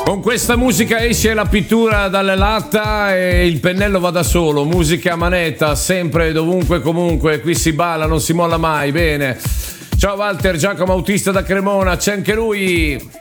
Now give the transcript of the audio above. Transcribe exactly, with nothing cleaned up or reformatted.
Con questa musica esce la pittura dalle latta e il pennello va da solo. Musica a manetta, sempre, dovunque, comunque. Qui si balla, non si molla mai. Bene. Ciao Walter, Giacomo Autista da Cremona, c'è anche lui.